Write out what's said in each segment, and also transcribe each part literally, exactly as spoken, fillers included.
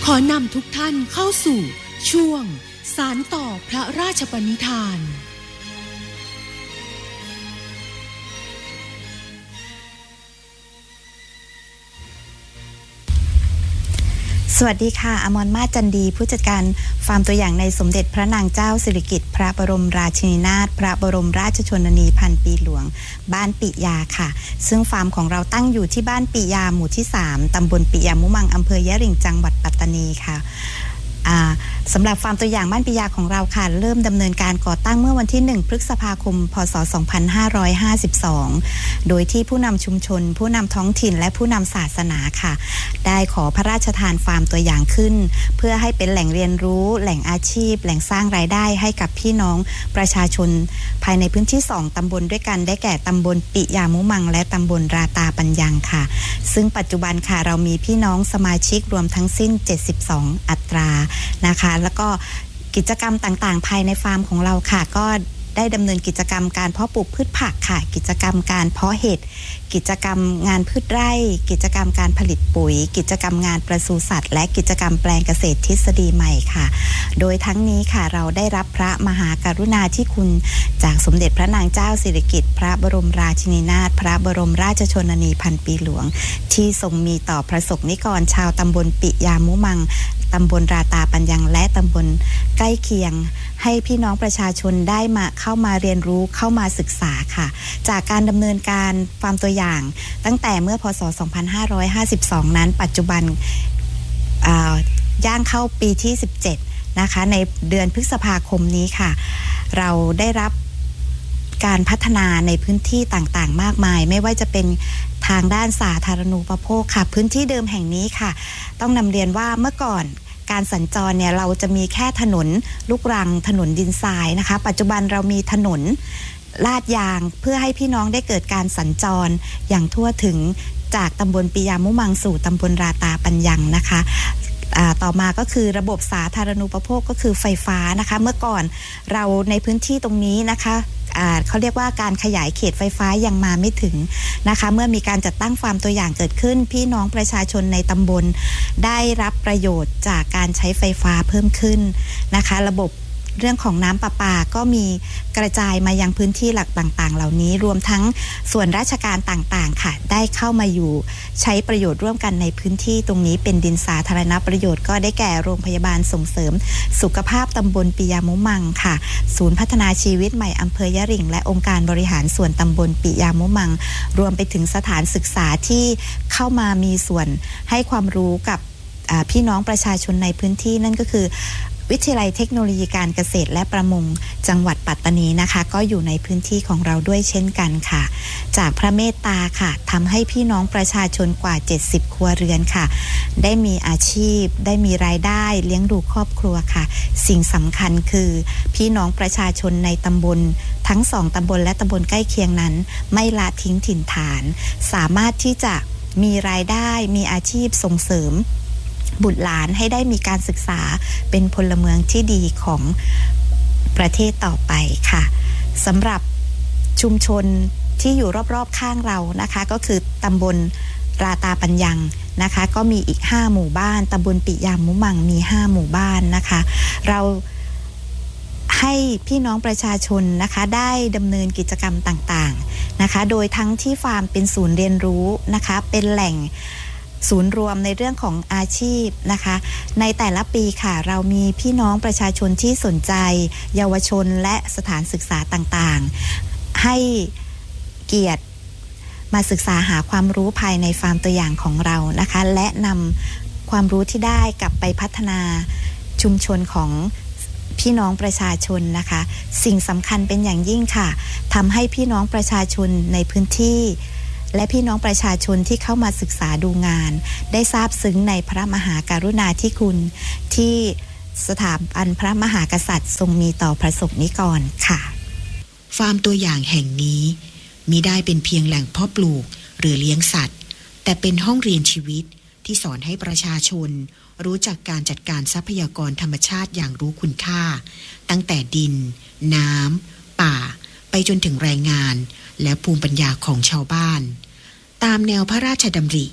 ขอนำทุกท่านเข้าสู่ช่วงสานต่อพระราชปณิธานสวัสดีค่ะอมรมาศจันดีผู้จัดการฟาร์มตัวอย่างในสมเด็จพระนางเจ้าสิริกิติ์พระบรมราชินีนาถพระบรมราชชนนีพันปีหลวงบ้านปิยาค่ะซึ่งฟาร์มของเราตั้งอยู่ที่บ้านปิยาหมู่ที่สามตำบลปิยามุมังอำเภอยะหริ่งจังหวัดปัตตานีค่ะสำหรับฟาร์มตัวอย่างบ้านปิยาของเราค่ะเริ่มดำเนินการก่อตั้งเมื่อวันที่หนึ่งพฤษภาคมพศสองพันห้าร้อยห้าสิบสองโดยที่ผู้นำชุมชนผู้นำท้องถิ่นและผู้นำศาสนาค่ะได้ขอพระราชทานฟาร์มตัวอย่างขึ้นเพื่อให้เป็นแหล่งเรียนรู้แหล่งอาชีพแหล่งสร้างรายได้ให้กับพี่น้องประชาชนภายในพื้นที่สองตำบลด้วยกันได้แก่ตำบลปิยามุมังและตำบลราตาปัญญังค่ะซึ่งปัจจุบันค่ะเรามีพี่น้องสมาชิกรวมทั้งสิ้นเจ็ดสิบสองอัตรานะคะแล้วก็กิจกรรมต่างๆภายในฟาร์มของเราค่ะก็ได้ดำเนินกิจกรรมการเพาะปลูกพืชผักค่ะกิจกรรมการเพาะเห็ดกิจกรรมงานพืชไร่กิจกรรมการผลิตปุ๋ยกิจกรรมงานปศุสัตว์และกิจกรรมแปลงเกษตรทฤษฎีใหม่ค่ะโดยทั้งนี้ค่ะเราได้รับพระมหากรุณาธิคุณจากสมเด็จพระนางเจ้าสิริกิติ์พระบรมราชินีนาถพระบรมราชชนนีพันปีหลวงที่ทรงมีต่อประสบนิกรชาวตำบลปิยามุมังตำบลราตาปัญญังและตำบลใกล้เคียงให้พี่น้องประชาชนได้มาเข้ามาเรียนรู้เข้ามาศึกษาค่ะจากการดำเนินการฟาร์มตัวอย่างตั้งแต่เมื่อพศสองพันห้าร้อยห้าสิบสองนั้นปัจจุบันย่างเข้าปีที่สิบเจ็ดนะคะในเดือนพฤษภาคมนี้ค่ะเราได้รับการพัฒนาในพื้นที่ต่างๆมากมายไม่ว่าจะเป็นทางด้านสาธารณูปโภคค่ะพื้นที่เดิมแห่งนี้ค่ะต้องนำเรียนว่าเมื่อก่อนการสัญจรเนี่ยเราจะมีแค่ถนนลูกรังถนนดินทรายนะคะปัจจุบันเรามีถนนลาดยางเพื่อให้พี่น้องได้เกิดการสัญจรอย่างทั่วถึงจากตำบลปิยามุมังสู่ตำบลราตาปัญญังนะคะต่อมาก็คือระบบสาธารณูปโภคก็คือไฟฟ้านะคะเมื่อก่อนเราในพื้นที่ตรงนี้นะคะเขาเรียกว่าการขยายเขตไฟฟ้ายังมาไม่ถึงนะคะเมื่อมีการจัดตั้งฟาร์มตัวอย่างเกิดขึ้นพี่น้องประชาชนในตำบลได้รับประโยชน์จากการใช้ไฟฟ้าเพิ่มขึ้นนะคะระบบเรื่องของน้ำประปาก็มีกระจายมายังพื้นที่หลักต่างๆเหล่านี้รวมทั้งส่วนราชการต่างๆค่ะได้เข้ามาอยู่ใช้ประโยชน์ร่วมกันในพื้นที่ตรงนี้เป็นดินสาธารณประโยชน์ก็ได้แก่โรงพยาบาลส่งเสริมสุขภาพตำบลปิยามุมังค่ะศูนย์พัฒนาชีวิตใหม่อำเภอยะหริ่งและองค์การบริหารส่วนตำบลปิยามุมังรวมไปถึงสถานศึกษาที่เข้ามามีส่วนให้ความรู้กับพี่น้องประชาชนในพื้นที่นั่นก็คือวิทยาลัยเทคโนโลยีการเกษตรและประมงจังหวัดปัตตานีนะคะก็อยู่ในพื้นที่ของเราด้วยเช่นกันค่ะจากพระเมตตาค่ะทำให้พี่น้องประชาชนกว่าเจ็ดสิบครัวเรือนค่ะได้มีอาชีพได้มีรายได้เลี้ยงดูครอบครัวค่ะสิ่งสำคัญคือพี่น้องประชาชนในตำบลทั้งสองตำบลและตำบลใกล้เคียงนั้นไม่ละทิ้งถิ่นฐานสามารถที่จะมีรายได้มีอาชีพส่งเสริมบุตรหลานให้ได้มีการศึกษาเป็นพลเมืองที่ดีของประเทศต่อไปค่ะสำหรับชุมชนที่อยู่รอบๆข้างเรานะคะก็คือตำบลราตาปัญญังนะคะก็มีอีกห้าหมู่บ้านตำบลปิยามุมังมีห้าหมู่บ้านนะคะเราให้พี่น้องประชาชนนะคะได้ดำเนินกิจกรรมต่างๆนะคะโดยทั้งที่ฟาร์มเป็นศูนย์เรียนรู้นะคะเป็นแหล่งศูนย์รวมในเรื่องของอาชีพนะคะในแต่ละปีค่ะเรามีพี่น้องประชาชนที่สนใจเยาวชนและสถานศึกษาต่างๆให้เกียรติมาศึกษาหาความรู้ภายในฟาร์มตัวอย่างของเรานะคะและนำความรู้ที่ได้กลับไปพัฒนาชุมชนของพี่น้องประชาชนนะคะสิ่งสำคัญเป็นอย่างยิ่งค่ะทำให้พี่น้องประชาชนในพื้นที่และพี่น้องประชาชนที่เข้ามาศึกษาดูงานได้ทราบซึ้งในพระมหากรุณาธิคุณที่สถาบันพระมหากษัตริย์ทรงมีต่อประสบนิกรค่ะฟาร์มตัวอย่างแห่งนี้มิได้เป็นเพียงแหล่งเพาะปลูกหรือเลี้ยงสัตว์แต่เป็นห้องเรียนชีวิตที่สอนให้ประชาชนรู้จักการจัดการทรัพยากรธรรมชาติอย่างรู้คุณค่าตั้งแต่ดินน้ำป่าไปจนถึงแรงงานและภูมิปัญญาของชาวบ้านตามแนวพระราชดำริ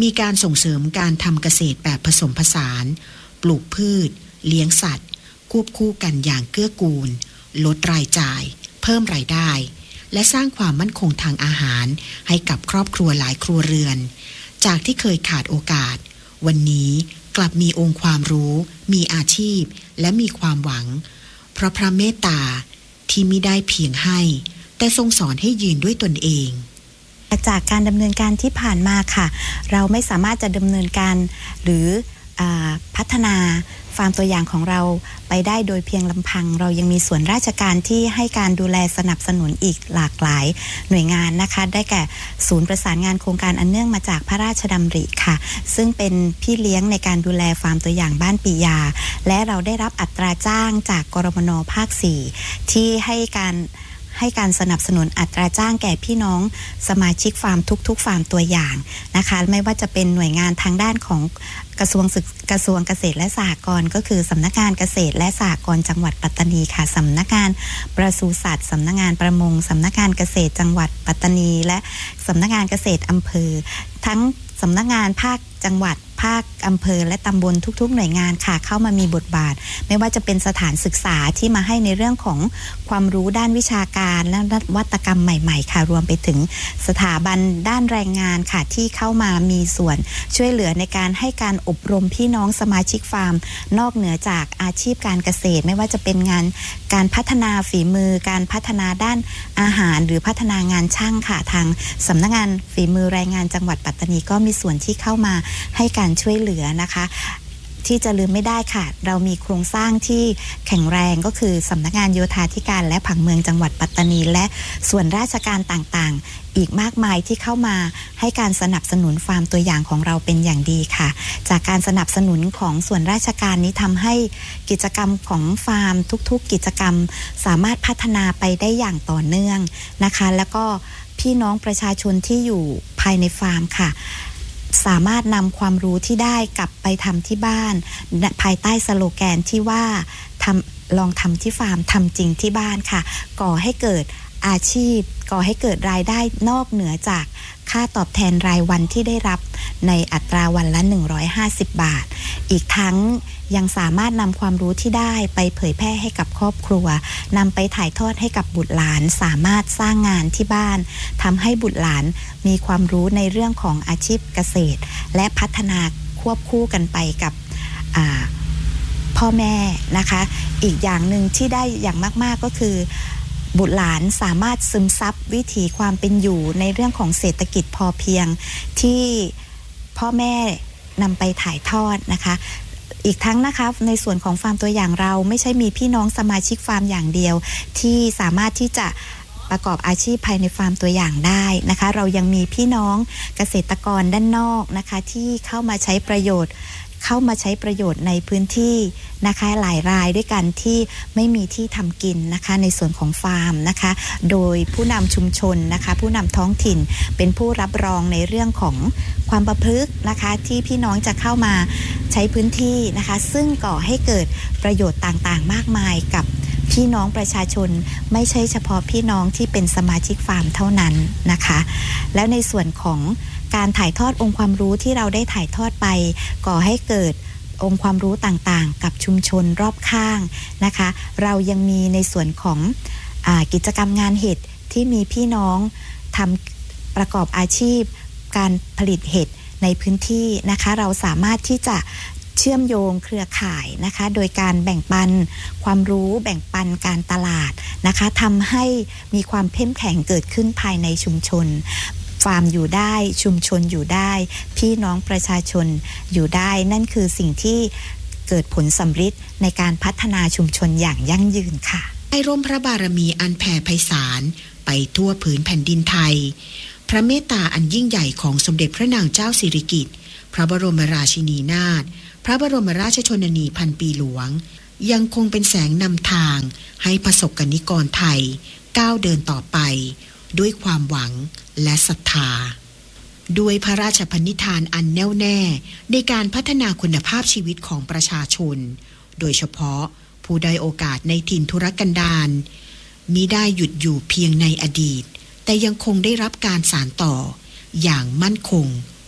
มีการส่งเสริมการทำเกษตรแบบผสมผสานปลูกพืชเลี้ยงสัตว์ควบคู่กันอย่างเกื้อกูลลดรายจ่ายเพิ่มรายได้และสร้างความมั่นคงทางอาหารให้กับครอบครัวหลายครัวเรือนจากที่เคยขาดโอกาสวันนี้กลับมีองค์ความรู้มีอาชีพและมีความหวังเพราะพระเมตตาที่มิได้เพียงให้แต่ทรงสอนให้ยืนด้วยตนเองจากการดำเนินการที่ผ่านมาค่ะเราไม่สามารถจะดำเนินการหรือพัฒนาฟาร์มตัวอย่างของเราไปได้โดยเพียงลำพังเรายังมีส่วนราชการที่ให้การดูแลสนับสนุนอีกหลากหลายหน่วยงานนะคะได้แก่ศูนย์ประสานงานโครงการอันเนื่องมาจากพระราชดำริค่ะซึ่งเป็นพี่เลี้ยงในการดูแลฟาร์มตัวอย่างบ้านปิยาและเราได้รับอัตราจ้างจากกรมน.ภาคสี่ที่ให้การให้การสนับสนุนอัตราจ้างแก่พี่น้องสมาชิกฟาร์มทุกๆฟาร์มตัวอย่างนะคะไม่ว่าจะเป็นหน่วยงานทางด้านของกระทรวงศึกกระทรวงเกษตรและสหกรณ์ก็คือสำนักงานเกษตรและสหกรณ์จังหวัดปัตตานีค่ะสำนักงานปศุสัตว์สำนักงานประมงสำนักงานเกษตรจังหวัดปัตตานีและสำนักงานเกษตรอำเภอทั้งสำนักงานภาคจังหวัดภาคอำเภอและตำบลทุกๆหน่วยงานค่ะเข้ามามีบทบาทไม่ว่าจะเป็นสถานศึกษาที่มาให้ในเรื่องของความรู้ด้านวิชาการและนวัตกรรมใหม่ๆค่ะรวมไปถึงสถาบันด้านแรงงานค่ะที่เข้ามามีส่วนช่วยเหลือในการให้การอบรมพี่น้องสมาชิกฟาร์มนอกเหนือจากอาชีพการเกษตรไม่ว่าจะเป็นงานการพัฒนาฝีมือการพัฒนาด้านอาหารหรือพัฒนางานช่างค่ะทางสำนักงานฝีมือแรงงานจังหวัดปัตตานีก็มีส่วนที่เข้ามาให้การช่วยเหลือนะคะที่จะลืมไม่ได้ค่ะเรามีโครงสร้างที่แข็งแรงก็คือสำนักงานโยธาธิการและผังเมืองจังหวัดปัตตานีและส่วนราชการต่างๆอีกมากมายที่เข้ามาให้การสนับสนุนฟาร์มตัวอย่างของเราเป็นอย่างดีค่ะจากการสนับสนุนของส่วนราชการนี้ทำให้กิจกรรมของฟาร์มทุกๆกิจกรรมสามารถพัฒนาไปได้อย่างต่อเนื่องนะคะแล้วก็พี่น้องประชาชนที่อยู่ภายในฟาร์มค่ะสามารถนำความรู้ที่ได้กลับไปทำที่บ้านภายใต้สโลแกนที่ว่าทำลองทำที่ฟาร์มทำจริงที่บ้านค่ะก่อให้เกิดอาชีพก่อให้เกิดรายได้นอกเหนือจากค่าตอบแทนรายวันที่ได้รับในอัตราวันละหนึ่งร้อยห้าสิบบาทอีกทั้งยังสามารถนำความรู้ที่ได้ไปเผยแพร่ให้กับครอบครัวนำไปถ่ายทอดให้กับบุตรหลานสามารถสร้างงานที่บ้านทำให้บุตรหลานมีความรู้ในเรื่องของอาชีพเกษตรและพัฒนาควบคู่กันไปกับพ่อแม่นะคะอีกอย่างหนึ่งที่ได้อย่างมากๆก็คือบุตรหลานสามารถซึมซับวิถีความเป็นอยู่ในเรื่องของเศรษฐกิจพอเพียงที่พ่อแม่นำไปถ่ายทอดนะคะอีกทั้งนะคะในส่วนของฟาร์มตัวอย่างเราไม่ใช่มีพี่น้องสมาชิกฟาร์มอย่างเดียวที่สามารถที่จะประกอบอาชีพภายในฟาร์มตัวอย่างได้นะคะเรายังมีพี่น้องเกษตรกรด้านนอกนะคะที่เข้ามาใช้ประโยชน์เข้ามาใช้ประโยชน์ในพื้นที่นะคะหลายรายด้วยกันที่ไม่มีที่ทำกินนะคะในส่วนของฟาร์มนะคะโดยผู้นำชุมชนนะคะผู้นำท้องถิ่นเป็นผู้รับรองในเรื่องของความประพฤตินะคะที่พี่น้องจะเข้ามาใช้พื้นที่นะคะซึ่งก่อให้เกิดประโยชน์ต่างๆมากมายกับพี่น้องประชาชนไม่ใช่เฉพาะพี่น้องที่เป็นสมาชิกฟาร์มเท่านั้นนะคะแล้วในส่วนของการถ่ายทอดองค์ความรู้ที่เราได้ถ่ายทอดไปก่อให้เกิดองค์ความรู้ต่างๆกับชุมชนรอบข้างนะคะเรายังมีในส่วนของอ่ากิจกรรมงานเห็ดที่มีพี่น้องทำประกอบอาชีพการผลิตเห็ดในพื้นที่นะคะเราสามารถที่จะเชื่อมโยงเครือข่ายนะคะโดยการแบ่งปันความรู้แบ่งปันการตลาดนะคะทำให้มีความเข้มแข็งเกิดขึ้นภายในชุมชนฟาร์มอยู่ได้ชุมชนอยู่ได้พี่น้องประชาชนอยู่ได้นั่นคือสิ่งที่เกิดผลสำฤทธิ์ในการพัฒนาชุมชนอย่างยั่งยืนค่ะให้ร่มพระบารมีอันแผ่ไพศาลไปทั่วผืนแผ่นดินไทยพระเมตตาอันยิ่งใหญ่ของสมเด็จพระนางเจ้าสิริกิติ์พระบรมราชินีนาถพระบรมราชชนนีพันปีหลวงยังคงเป็นแสงนำทางให้ประสบกนิกรไทยก้าวเดินต่อไปด้วยความหวังและศรัทธาด้วยพระราชปณิธานอันแน่วแน่ในการพัฒนาคุณภาพชีวิตของประชาชนโดยเฉพาะผู้ได้โอกาสในถิ่นทุรกันดารมิได้หยุดอยู่เพียงในอดีตแต่ยังคงได้รับการสานต่ออย่างมั่นคง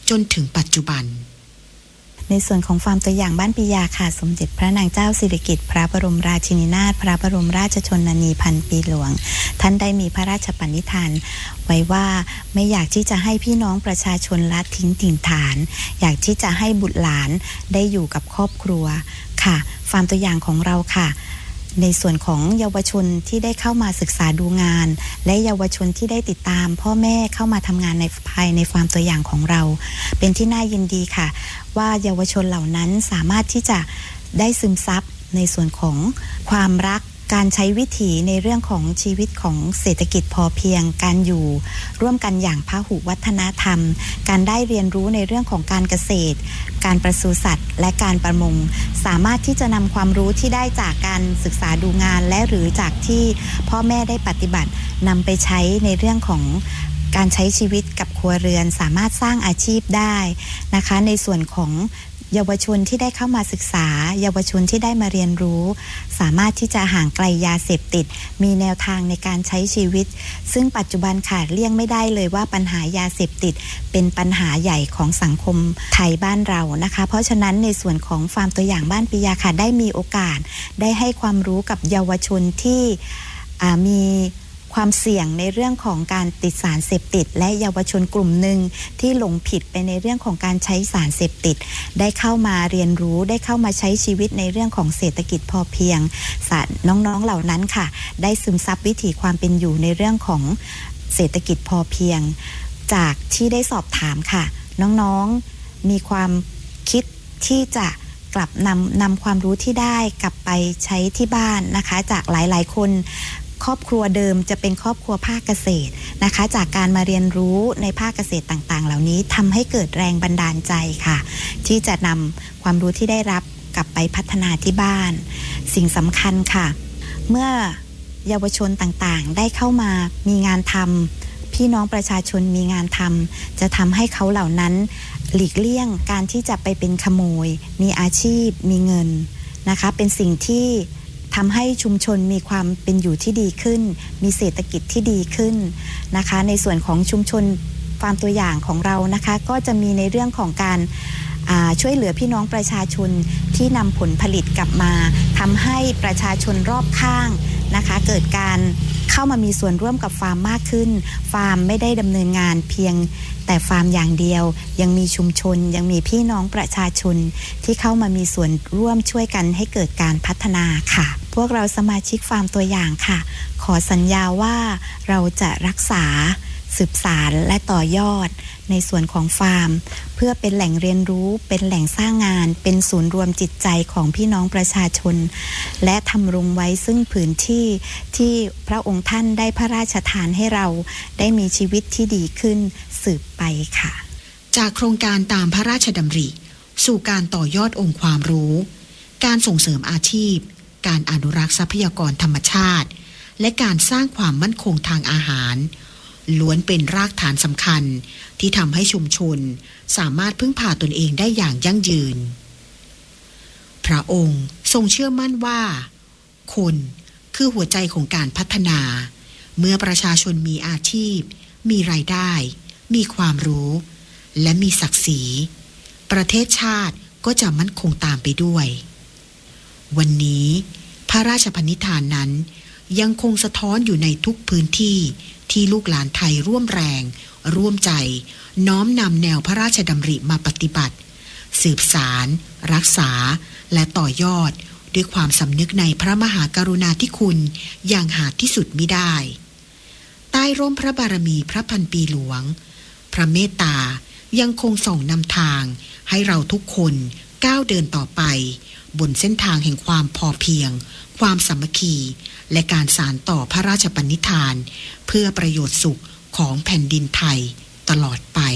จนถึงปัจจุบันในส่วนของฟาร์มตัวอย่างบ้านปิยาค่ะสมเด็จพระนางเจ้าสิริกิติ์พระบรมราชินีนาถพระบรมราชชนนีพันปีหลวงท่านได้มีพระราชปณิธานไว้ว่าไม่อยากที่จะให้พี่น้องประชาชนละทิ้งถิ่นฐานอยากที่จะให้บุตรหลานได้อยู่กับครอบครัวค่ะฟาร์มตัวอย่างของเราค่ะในส่วนของเยาวชนที่ได้เข้ามาศึกษาดูงานและเยาวชนที่ได้ติดตามพ่อแม่เข้ามาทำงานในภายในฟาร์มตัวอย่างของเราเป็นที่น่ายินดีค่ะว่าเยาวชนเหล่านั้นสามารถที่จะได้ซึมซับในส่วนของความรักการใช้วิถีในเรื่องของชีวิตของเศรษฐกิจพอเพียงการอยู่ร่วมกันอย่างพหุวัฒนธรรมการได้เรียนรู้ในเรื่องของการเกษตรการปศุสัตว์และการประมงสามารถที่จะนำความรู้ที่ได้จากการศึกษาดูงานและหรือจากที่พ่อแม่ได้ปฏิบัตินำไปใช้ในเรื่องของการใช้ชีวิตกับครัวเรือนสามารถสร้างอาชีพได้นะคะในส่วนของเยาวชนที่ได้เข้ามาศึกษาเยาวชนที่ได้มาเรียนรู้สามารถที่จะห่างไกลยาเสพติดมีแนวทางในการใช้ชีวิตซึ่งปัจจุบันค่ะเลี่ยงไม่ได้เลยว่าปัญหายาเสพติดเป็นปัญหาใหญ่ของสังคมไทยบ้านเรานะคะเพราะฉะนั้นในส่วนของฟาร์มตัวอย่างบ้านปิยาค่ะได้มีโอกาสได้ให้ความรู้กับเยาวชนที่มีความเสี่ยงในเรื่องของการติดสารเสพติดและเยาวชนกลุ่มหนึ่งที่หลงผิดไปในเรื่องของการใช้สารเสพติดได้เข้ามาเรียนรู้ได้เข้ามาใช้ชีวิตในเรื่องของเศรษฐกิจพอเพียงน้องๆเหล่านั้นค่ะได้ซึมซับวิถีความเป็นอยู่ในเรื่องของเศรษฐกิจพอเพียงจากที่ได้สอบถามค่ะน้องๆมีความคิดที่จะกลับนำนำความรู้ที่ได้กลับไปใช้ที่บ้านนะคะจากหลายๆคนครอบครัวเดิมจะเป็นครอบครัวภาคเกษตรนะคะจากการมาเรียนรู้ในภาคเกษตรต่างๆเหล่านี้ทำให้เกิดแรงบันดาลใจค่ะที่จะนำความรู้ที่ได้รับกลับไปพัฒนาที่บ้านสิ่งสำคัญค่ะเมื่อเยาวชนต่างๆได้เข้ามามีงานทำพี่น้องประชาชนมีงานทำจะทำให้เขาเหล่านั้นหลีกเลี่ยงการที่จะไปเป็นขโมยมีอาชีพมีเงินนะคะเป็นสิ่งที่ทำให้ชุมชนมีความเป็นอยู่ที่ดีขึ้นมีเศรษฐกิจที่ดีขึ้นนะคะในส่วนของชุมชนฟาร์มตัวอย่างของเรานะคะก็จะมีในเรื่องของการช่วยเหลือพี่น้องประชาชนที่นำผลผลิตกลับมาทำให้ประชาชนรอบข้างนะคะเกิดการเข้ามามีส่วนร่วมกับฟาร์มมากขึ้นฟาร์มไม่ได้ดำเนินงานเพียงแต่ฟาร์มอย่างเดียวยังมีชุมชนยังมีพี่น้องประชาชนที่เข้ามามีส่วนร่วมช่วยกันให้เกิดการพัฒนาค่ะพวกเราสมาชิกฟาร์มตัวอย่างค่ะขอสัญญาว่าเราจะรักษาสืบสานและต่อยอดในส่วนของฟาร์มเพื่อเป็นแหล่งเรียนรู้เป็นแหล่งสร้างงานเป็นศูนย์รวมจิตใจของพี่น้องประชาชนและทำรงไว้ซึ่งพื้นที่ที่พระองค์ท่านได้พระราชทานให้เราได้มีชีวิตที่ดีขึ้นสืบไปค่ะจากโครงการตามพระราชดำริสู่การต่อยอดองค์ความรู้การส่งเสริมอาชีพการอนุรักษ์ทรัพยากรธรรมชาติและการสร้างความมั่นคงทางอาหารล้วนเป็นรากฐานสำคัญที่ทำให้ชุมชนสามารถพึ่งพาตนเองได้อย่างยั่งยืนพระองค์ทรงเชื่อมั่นว่าคนคือหัวใจของการพัฒนาเมื่อประชาชนมีอาชีพมีรายได้มีความรู้และมีศักดิ์ศรีประเทศชาติก็จะมั่นคงตามไปด้วยวันนี้พระราชปณิธานนั้นยังคงสะท้อนอยู่ในทุกพื้นที่ที่ลูกหลานไทยร่วมแรงร่วมใจน้อมนำแนวพระราชดำริมาปฏิบัติสืบสารรักษาและต่อยอดด้วยความสำนึกในพระมหากรุณาธิคุณอย่างหาที่สุดมิได้ใต้ร่มพระบารมีพระพันปีหลวงพระเมตตายังคงส่องนำทางให้เราทุกคนก้าวเดินต่อไปบนเส้นทางแห่งความพอเพียงความสามัคคีและการสานต่อพระราชปณิธานเพื่อประโยชน์สุขของแผ่นดินไทยตลอดไป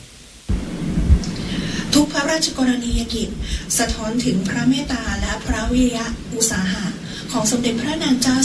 ทุกพระราชกรณียกิจสะท้อนถึงพระเมตตาและพระวิริยะอุตสาหะของสมเด็จพระนางเจ้า